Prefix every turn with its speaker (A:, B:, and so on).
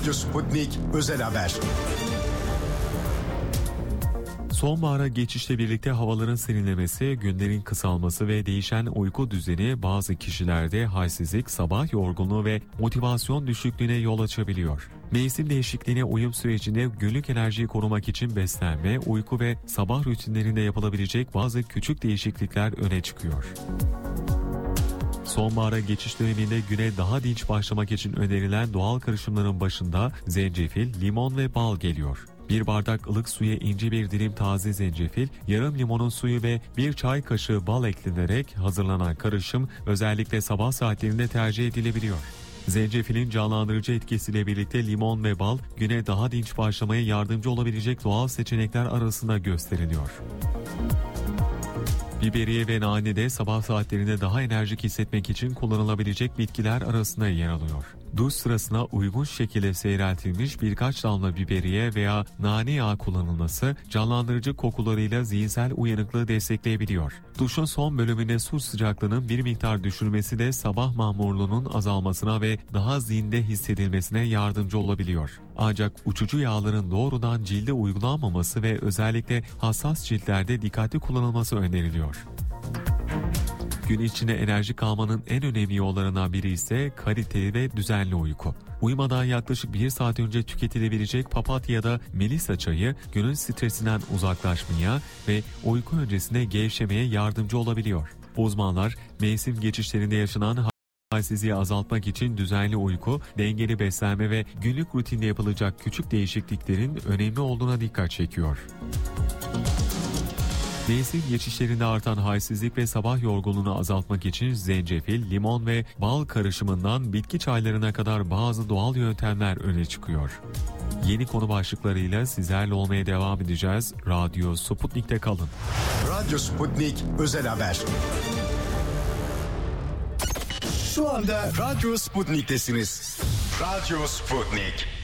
A: Radyo Sputnik Özel Haber.
B: Sonbahara geçişle birlikte havaların serinlemesi, günlerin kısalması ve değişen uyku düzeni bazı kişilerde halsizlik, sabah yorgunluğu ve motivasyon düşüklüğüne yol açabiliyor. Mevsim değişikliğine uyum sürecinde günlük enerjiyi korumak için beslenme, uyku ve sabah rutinlerinde yapılabilecek bazı küçük değişiklikler öne çıkıyor. Sonbahara geçiş döneminde güne daha dinç başlamak için önerilen doğal karışımların başında zencefil, limon ve bal geliyor. Bir bardak ılık suya ince bir dilim taze zencefil, yarım limonun suyu ve bir çay kaşığı bal eklenerek hazırlanan karışım özellikle sabah saatlerinde tercih edilebiliyor. Zencefilin canlandırıcı etkisiyle birlikte limon ve bal güne daha dinç başlamaya yardımcı olabilecek doğal seçenekler arasında gösteriliyor. Biberiye ve nane de sabah saatlerinde daha enerjik hissetmek için kullanılabilecek bitkiler arasında yer alıyor. Duş sırasına uygun şekilde seyreltilmiş birkaç damla biberiye veya nane yağı kullanılması canlandırıcı kokularıyla zihinsel uyanıklığı destekleyebiliyor. Duşun son bölümünde su sıcaklığının bir miktar düşürmesi de sabah mahmurluğunun azalmasına ve daha zinde hissedilmesine yardımcı olabiliyor. Ancak uçucu yağların doğrudan cilde uygulanmaması ve özellikle hassas ciltlerde dikkatli kullanılması öneriliyor. Gün içinde enerji kalmanın en önemli yollarından biri ise kaliteli ve düzenli uyku. Uyumadan yaklaşık 1 saat önce tüketilebilecek papatya ya da melisa çayı günün stresinden uzaklaşmaya ve uyku öncesinde gevşemeye yardımcı olabiliyor. Uzmanlar mevsim geçişlerinde yaşanan halsizliği azaltmak için düzenli uyku, dengeli beslenme ve günlük rutinde yapılacak küçük değişikliklerin önemli olduğuna dikkat çekiyor. Mevsim geçişlerinde artan halsizlik ve sabah yorgunluğunu azaltmak için zencefil, limon ve bal karışımından bitki çaylarına kadar bazı doğal yöntemler öne çıkıyor. Yeni konu başlıklarıyla sizlerle olmaya devam edeceğiz. Radyo Sputnik'te kalın.
A: Radyo Sputnik Özel Haber. Şu anda Radyo Sputnik'tesiniz. Radyo Sputnik.